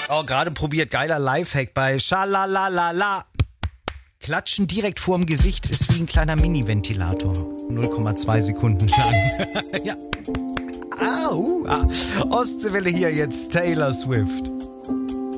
Oh, gerade probiert, geiler Lifehack bei Schalalalala. Klatschen direkt vorm Gesicht ist wie ein kleiner Mini-Ventilator. 0,2 Sekunden lang. Ja. Au. Ostseewelle hier jetzt Taylor Swift.